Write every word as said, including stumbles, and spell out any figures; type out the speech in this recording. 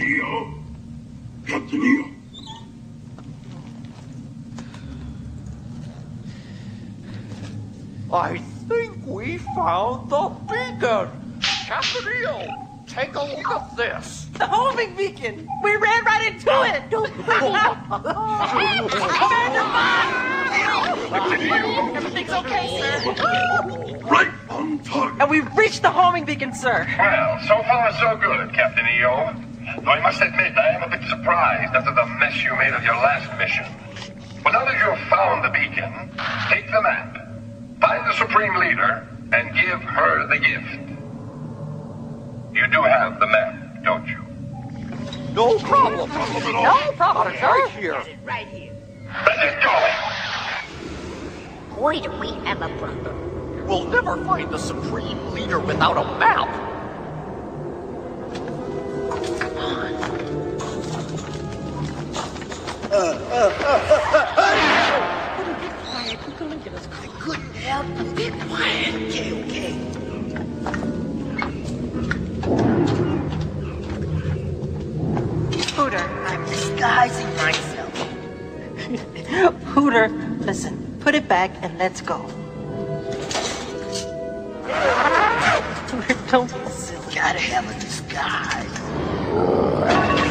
EO? Captain EO. I think we found the beacon! Captain EO, take a look at this! The homing beacon! We ran right into it! Don't Everything's okay, sir. Right on target. And we've reached the homing beacon, sir. Well, so far so good, Captain E O. Though I must admit, I am a bit surprised after the mess you made of your last mission. But now that you have found the beacon, take the map, find the Supreme Leader, and give her the gift. You do have the map, don't you? No problem! No problem, Got it sir. right here! Right here. Let it go! Boy, do we have a problem. We'll never find the Supreme Leader without a map! Come on. Be quiet. We're gonna get us I couldn't help but be quiet. Okay, okay. Hooter. I'm disguising myself. Hooter, listen. Put it back and let's go. Hooter, don't be silly. Gotta have a disguise.